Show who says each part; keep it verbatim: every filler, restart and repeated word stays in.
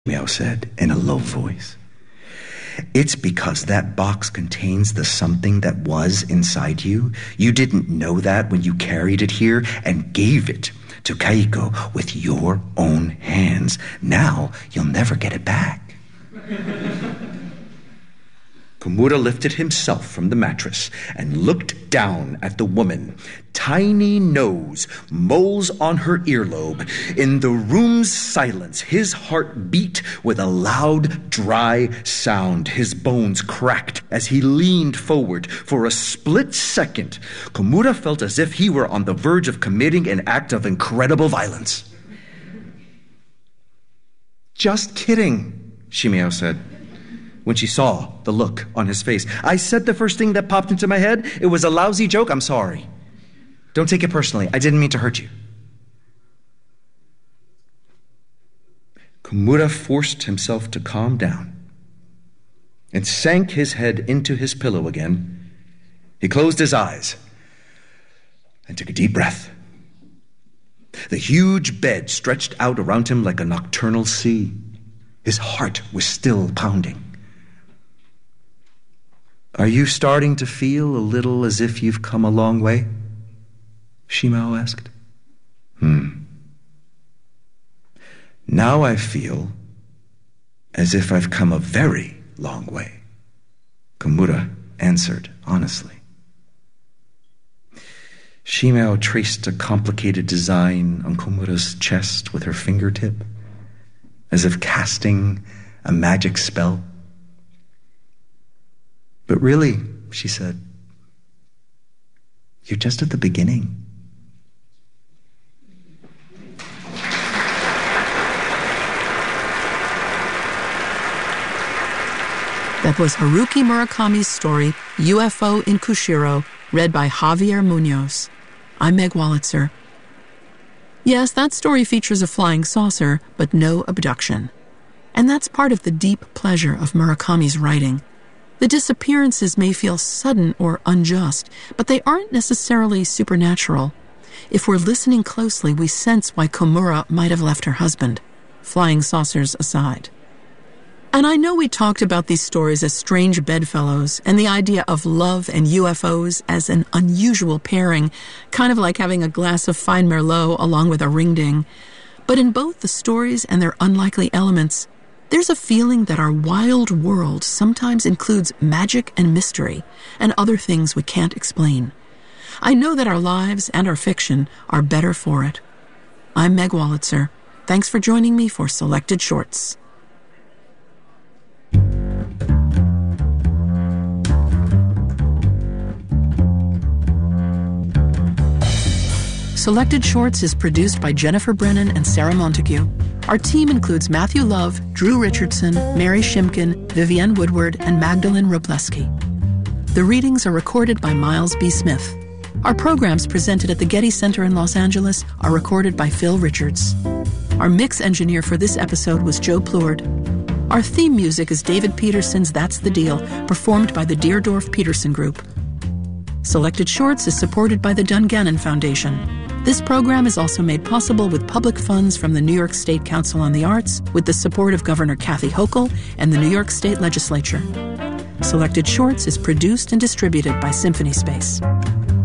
Speaker 1: Meow said in a low voice. It's because that box contains the something that was inside you. You didn't know that when you carried it here and gave it to Kaiko with your own hands. Now you'll never get it back. Komura lifted himself from the mattress and looked down at the woman. Tiny nose, moles on her earlobe. In the room's silence, his heart beat with a loud, dry sound. His bones cracked as he leaned forward. For a split second, Komura felt as if he were on the verge of committing an act of incredible violence. Just kidding, Shimeo said, when she saw the look on his face. I said the first thing that popped into my head. It was a lousy joke. I'm sorry. Don't take it personally. I didn't mean to hurt you. Komura forced himself to calm down and sank his head into his pillow again. He closed his eyes and took a deep breath. The huge bed stretched out around him like a nocturnal sea. His heart was still pounding. Are you starting to feel a little as if you've come a long way? Shimao asked. Hmm. Now I feel as if I've come a very long way, Komura answered honestly. Shimao traced a complicated design on Komura's chest with her fingertip, as if casting a magic spell. But really, she said, you're just at the beginning.
Speaker 2: That was Haruki Murakami's story, U F O in Kushiro, read by Javier Munoz. I'm Meg Wolitzer. Yes, that story features a flying saucer, but no abduction. And that's part of the deep pleasure of Murakami's writing. The disappearances may feel sudden or unjust, but they aren't necessarily supernatural. If we're listening closely, we sense why Komura might have left her husband, flying saucers aside. And I know we talked about these stories as strange bedfellows and the idea of love and U F Os as an unusual pairing, kind of like having a glass of fine Merlot along with a ring-ding. But in both the stories and their unlikely elements, there's a feeling that our wild world sometimes includes magic and mystery and other things we can't explain. I know that our lives and our fiction are better for it. I'm Meg Wolitzer. Thanks for joining me for Selected Shorts. Selected Shorts is produced by Jennifer Brennan and Sarah Montague. Our team includes Matthew Love, Drew Richardson, Mary Shimkin, Vivienne Woodward, and Magdalene Robleski. The readings are recorded by Miles B. Smith. Our programs presented at the Getty Center in Los Angeles are recorded by Phil Richards. Our mix engineer for this episode was Joe Plourde. Our theme music is David Peterson's That's the Deal, performed by the Deerdorf Peterson Group. Selected Shorts is supported by the Dungannon Foundation. This program is also made possible with public funds from the New York State Council on the Arts, with the support of Governor Kathy Hochul and the New York State Legislature. Selected Shorts is produced and distributed by Symphony Space.